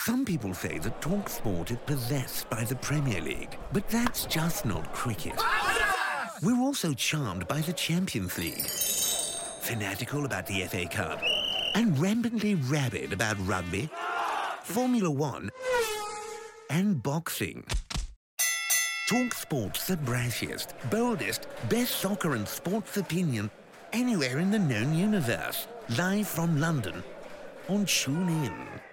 Some people say that TalkSport is possessed by the Premier League, but that's just not cricket. We're also charmed by the Champions League, fanatical about the FA Cup, and rampantly rabid about rugby, Formula One, and boxing. TalkSport's the brashiest, boldest, best soccer and sports opinion anywhere in the known universe. Live from London on TuneIn.